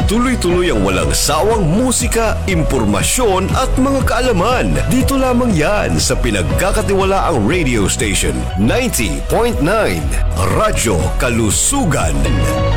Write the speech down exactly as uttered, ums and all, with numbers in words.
Tuloy-tuloy ang walang sawang musika, impormasyon at mga kaalaman. Dito lamang yan sa pinagkakatiwalaang radio station ninety point nine Radyo Kalusugan.